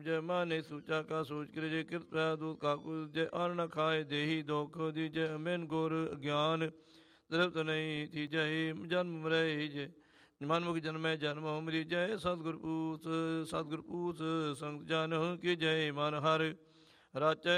ਜੈ ਮਾਨੇ ਸੂਚਾ ਕਾ ਸੂਚ ਕਰੇ ਜੇ ਕਿਰਪਾ ਦੂਤ ਕਾਕੂ ਜੇ ਅਰ ਨ ਖਾਏ ਦੇਹੀ ਦੁਖ ਦੀਜੈ ਅਮਿਨ ਗੁਰ ਗਿਆਨ ਤ੍ਰਿਪਤ ਨਹੀਂ ਤੀਜੈ ਜਨਮ ਮਰੈ ਜੇ ਮਨਮੁਖ ਜਨਮੈ ਜਨਮ ਮਰੀ ਜੈ ਸਤਿਗੁਰ ਪੂਤ ਸੰਤ ਜਨ ਕੀ ਜੈ ਮਨ ਹਰਿ ਰਾਚੈ